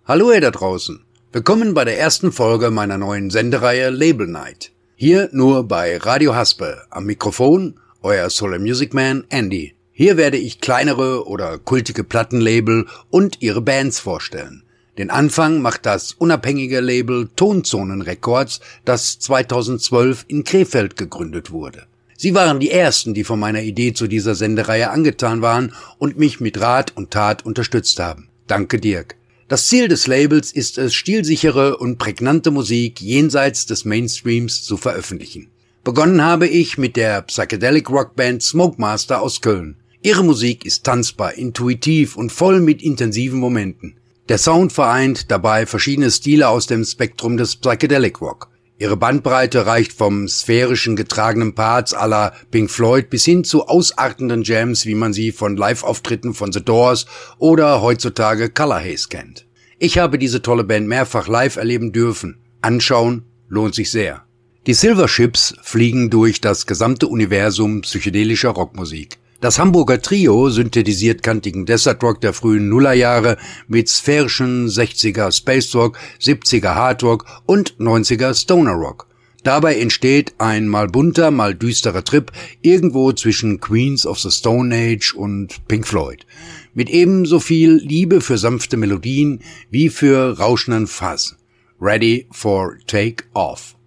Hallo ihr da draußen. Willkommen bei der ersten Folge meiner neuen Sendereihe Label Night. Hier nur bei Radio Haspe. Am Mikrofon euer Solar Music Man Andy. Hier werde ich kleinere oder kultige Plattenlabel und ihre Bands vorstellen. Den Anfang macht das unabhängige Label Tonzonen Records, das 2012 in Krefeld gegründet wurde. Sie waren die ersten, die von meiner Idee zu dieser Sendereihe angetan waren und mich mit Rat und Tat unterstützt haben. Danke, Dirk. Das Ziel des Labels ist es, stilsichere und prägnante Musik jenseits des Mainstreams zu veröffentlichen. Begonnen habe ich mit der Psychedelic Rockband Smokemaster aus Köln. Ihre Musik ist tanzbar, intuitiv und voll mit intensiven Momenten. Der Sound vereint dabei verschiedene Stile aus dem Spektrum des Psychedelic Rock. Ihre Bandbreite reicht vom sphärischen getragenen Parts à la Pink Floyd bis hin zu ausartenden Jams, wie man sie von Live-Auftritten von The Doors oder heutzutage Color Haze kennt. Ich habe diese tolle Band mehrfach live erleben dürfen. Anschauen lohnt sich sehr. Die Silver Ships fliegen durch das gesamte Universum psychedelischer Rockmusik. Das Hamburger Trio synthetisiert kantigen Desert Rock der frühen Nullerjahre mit sphärischen 60er Space Rock, 70er Hard Rock und 90er Stoner Rock. Dabei entsteht ein mal bunter, mal düsterer Trip irgendwo zwischen Queens of the Stone Age und Pink Floyd. Mit ebenso viel Liebe für sanfte Melodien wie für rauschenden Fuzz. Ready for Take Off.